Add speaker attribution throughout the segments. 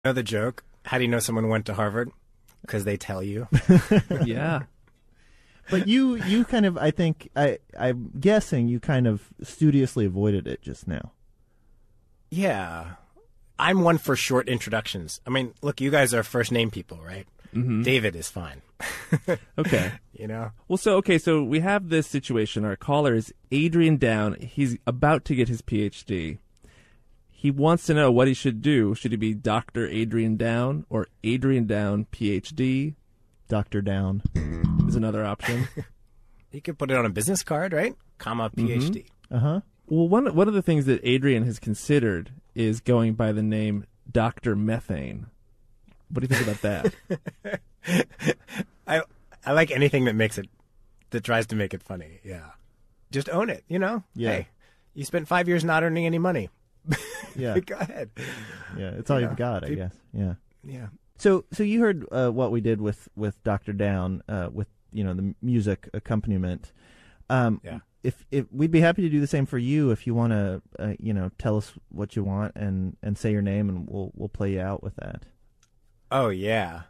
Speaker 1: Know the joke? How do you know someone went to Harvard? Because they tell you.
Speaker 2: Yeah.
Speaker 3: But you kind of, I think, I'm guessing you kind of studiously avoided it just now.
Speaker 1: Yeah. I'm one for short introductions. I mean, look, you guys are first name people, right?
Speaker 2: Mm-hmm.
Speaker 1: David is fine.
Speaker 2: Okay.
Speaker 1: You know?
Speaker 2: Well, so we have this situation. Our caller is Adrian Down. He's about to get his PhD. He wants to know what he should do. Should he be Dr. Adrian Down or Adrian Down, PhD?
Speaker 3: Dr. Down
Speaker 2: is another option.
Speaker 1: You could put it on a business card, right? Comma, PhD.
Speaker 3: Uh-huh.
Speaker 2: Well, one of the things that Adrian has considered is going by the name Dr. Methane. What do you think about that?
Speaker 1: I like anything that tries to make it funny. Yeah. Just own it, you know?
Speaker 3: Yeah.
Speaker 1: Hey, you spent 5 years not earning any money.
Speaker 3: Yeah.
Speaker 1: Go ahead.
Speaker 3: Yeah, it's all you've got, I guess. Yeah.
Speaker 1: Yeah.
Speaker 3: So you heard what we did with Dr. Down, with the music accompaniment.
Speaker 1: Yeah.
Speaker 3: If we'd be happy to do the same for you if you want to tell us what you want and say your name, and we'll play you out with that.
Speaker 1: Oh yeah.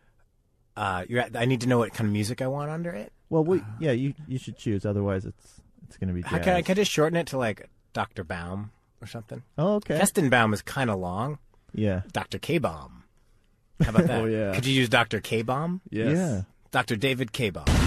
Speaker 1: I need to know what kind of music I want under it.
Speaker 3: Well, you should choose. Otherwise, it's going to be jazz.
Speaker 1: Can I just shorten it to like Dr. Baum or something?
Speaker 3: Oh, okay.
Speaker 1: Kestenbaum is kind of long.
Speaker 3: Yeah.
Speaker 1: Dr. K-Baum. How about that?
Speaker 2: Oh, yeah.
Speaker 1: Could you use Dr. K-Baum?
Speaker 2: Yes.
Speaker 3: Yeah.
Speaker 1: Dr. David K-Baum.